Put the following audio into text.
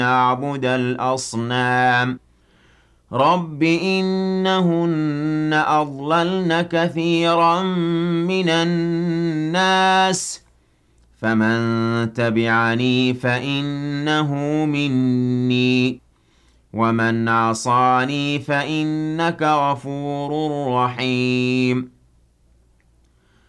نعبد الأصنام رب إنهن أضللن كثيرا من الناس فمن تبعني فإنه مني ومن عصاني فإنك غفور رحيم